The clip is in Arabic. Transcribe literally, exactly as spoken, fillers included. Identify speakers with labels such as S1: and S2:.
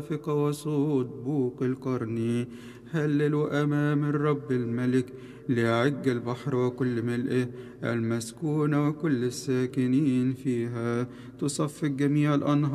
S1: فق وصوت بوق القرن. هللوا أمام الرب الملك، ليعج البحر وكل ملئه، المسكون وكل الساكنين فيها. تصفق جميع الأنهار